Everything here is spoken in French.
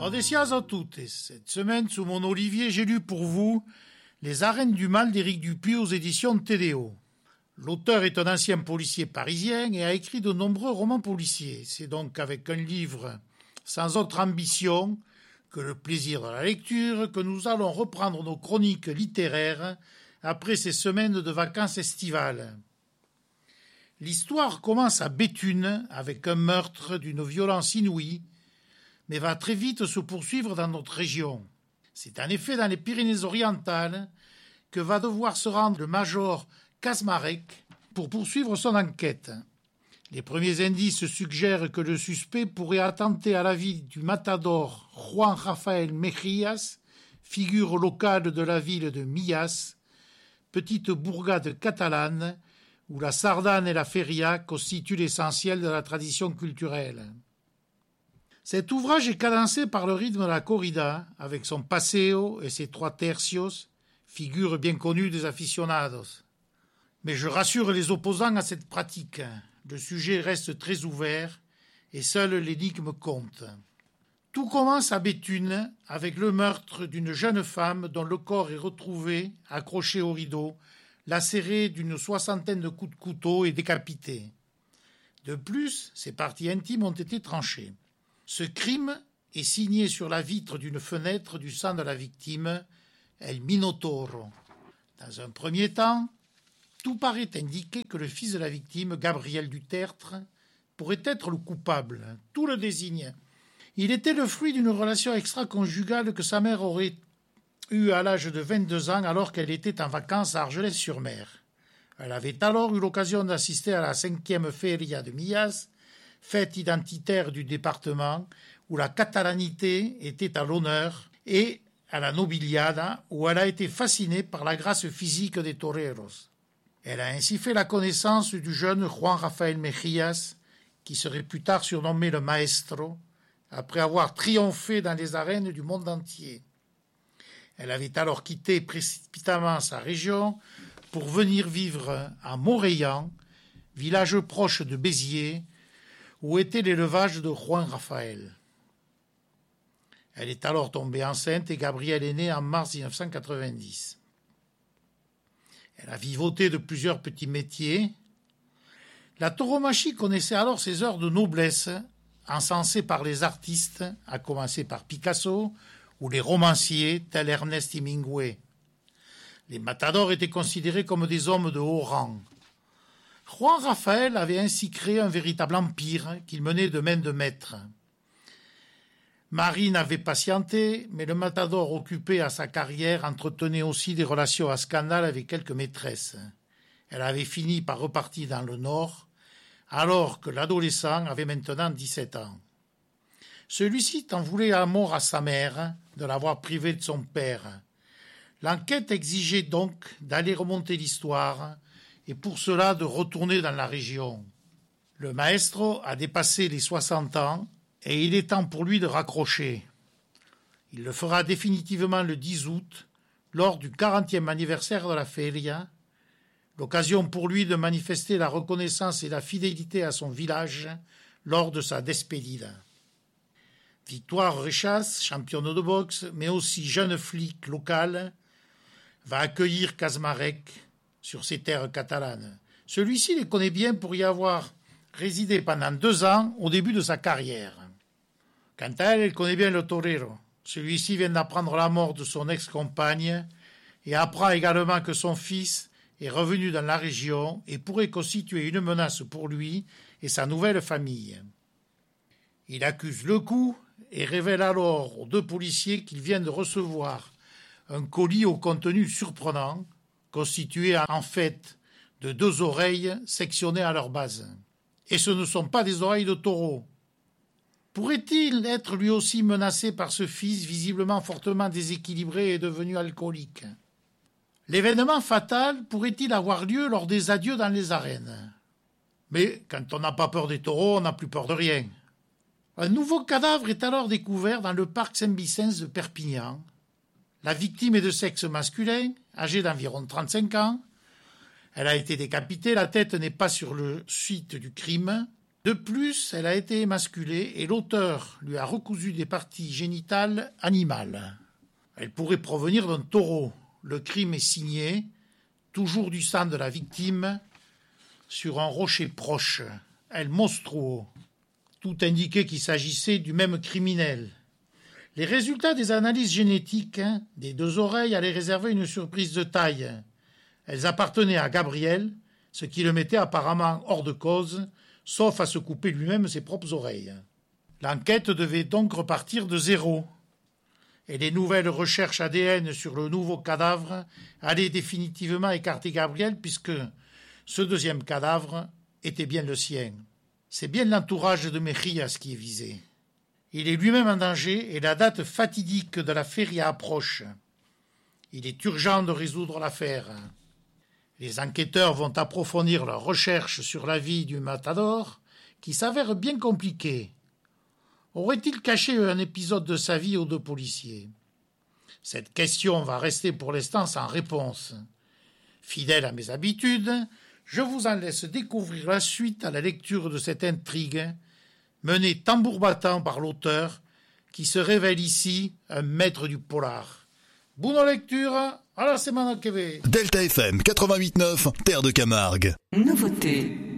Odessias a toutes. Cette semaine, sous mon olivier, j'ai lu pour vous Les arènes du mal d'Éric Dupuy aux éditions Téléo. L'auteur est un ancien policier parisien et a écrit de nombreux romans policiers. C'est donc avec un livre sans autre ambition que le plaisir de la lecture que nous allons reprendre nos chroniques littéraires après ces semaines de vacances estivales. L'histoire commence à Béthune avec un meurtre d'une violence inouïe, mais va très vite se poursuivre dans notre région. C'est en effet dans les Pyrénées-Orientales que va devoir se rendre le major Kaczmarek pour poursuivre son enquête. Les premiers indices suggèrent que le suspect pourrait attenter à la vie du matador Juan Rafael Mejías, figure locale de la ville de Millas, petite bourgade catalane où la sardane et la feria constituent l'essentiel de la tradition culturelle. Cet ouvrage est cadencé par le rythme de la corrida, avec son paseo et ses 3 tercios, figure bien connue des aficionados. Mais je rassure les opposants à cette pratique. Le sujet reste très ouvert et seule l'énigme compte. Tout commence à Béthune avec le meurtre d'une jeune femme dont le corps est retrouvé, accroché au rideau, lacéré d'une 60aine de coups de couteau et décapité. De plus, ses parties intimes ont été tranchées. Ce crime est signé sur la vitre d'une fenêtre du sang de la victime, El Minotauro. Dans un premier temps, tout paraît indiquer que le fils de la victime, Gabriel Dutertre, pourrait être le coupable. Tout le désigne. Il était le fruit d'une relation extra-conjugale que sa mère aurait eue à l'âge de 22 ans alors qu'elle était en vacances à Argelès-sur-Mer. Elle avait alors eu l'occasion d'assister à la 5e feria de Millas, fête identitaire du département où la catalanité était à l'honneur, et à la nobiliada où elle a été fascinée par la grâce physique des toreros. Elle a ainsi fait la connaissance du jeune Juan Rafael Mejías, qui serait plus tard surnommé le Maestro, après avoir triomphé dans les arènes du monde entier. Elle avait alors quitté précipitamment sa région pour venir vivre à Morellán, village proche de Béziers, où était l'élevage de Juan Rafael. Elle est alors tombée enceinte et Gabriel est né en mars 1990. Elle a vivoté de plusieurs petits métiers. La tauromachie connaissait alors ses heures de noblesse, encensées par les artistes, à commencer par Picasso, ou les romanciers tels Ernest Hemingway. Les matadors étaient considérés comme des hommes de haut rang. Juan Rafael avait ainsi créé un véritable empire qu'il menait de main de maître. Marine avait patienté, mais le matador occupé à sa carrière entretenait aussi des relations à scandale avec quelques maîtresses. Elle avait fini par repartir dans le nord, alors que l'adolescent avait maintenant 17 ans. Celui-ci en voulait à mort à sa mère de l'avoir privé de son père. L'enquête exigeait donc d'aller remonter l'histoire, et pour cela de retourner dans la région. Le maestro a dépassé les 60 ans et il est temps pour lui de raccrocher. Il le fera définitivement le 10 août, lors du 40e anniversaire de la feria, l'occasion pour lui de manifester la reconnaissance et la fidélité à son village lors de sa despedida. Victoire Rechas, championne de boxe, mais aussi jeune flic locale, va accueillir Kaczmarek sur ses terres catalanes. Celui-ci les connaît bien pour y avoir résidé pendant 2 ans au début de sa carrière. Quant à elle, elle connaît bien le torero. Celui-ci vient d'apprendre la mort de son ex-compagne et apprend également que son fils est revenu dans la région et pourrait constituer une menace pour lui et sa nouvelle famille. Il accuse le coup et révèle alors aux 2 policiers qu'il vient de recevoir un colis au contenu surprenant, constitué en fait de 2 oreilles sectionnées à leur base. Et ce ne sont pas des oreilles de taureau. Pourrait-il être lui aussi menacé par ce fils visiblement fortement déséquilibré et devenu alcoolique? L'événement fatal pourrait-il avoir lieu lors des adieux dans les arènes? Mais quand on n'a pas peur des taureaux, on n'a plus peur de rien. Un nouveau cadavre est alors découvert dans le parc Saint-Vicence de Perpignan. La victime est de sexe masculin, âgée d'environ 35 ans. Elle a été décapitée, la tête n'est pas sur le site du crime. De plus, elle a été émasculée et l'auteur lui a recousu des parties génitales animales. Elle pourrait provenir d'un taureau. Le crime est signé, toujours du sang de la victime, sur un rocher proche, El Mostruo. Tout indiquait qu'il s'agissait du même criminel. Les résultats des analyses génétiques des deux oreilles allaient réserver une surprise de taille. Elles appartenaient à Gabriel, ce qui le mettait apparemment hors de cause, sauf à se couper lui-même ses propres oreilles. L'enquête devait donc repartir de zéro. Et les nouvelles recherches ADN sur le nouveau cadavre allaient définitivement écarter Gabriel puisque ce deuxième cadavre était bien le sien. C'est bien l'entourage de Mejías qui est visé. Il est lui-même en danger et la date fatidique de la feria approche. Il est urgent de résoudre l'affaire. Les enquêteurs vont approfondir leurs recherches sur la vie du matador, qui s'avère bien compliquée. Aurait-il caché un épisode de sa vie aux deux policiers ? Cette question va rester pour l'instant sans réponse. Fidèle à mes habitudes, je vous en laisse découvrir la suite à la lecture de cette intrigue, menée tambour battant par l'auteur, qui se révèle ici un maître du polar. Bonne lecture, à la semana que viene. Delta FM 88.9, Terre de Camargue. Nouveauté.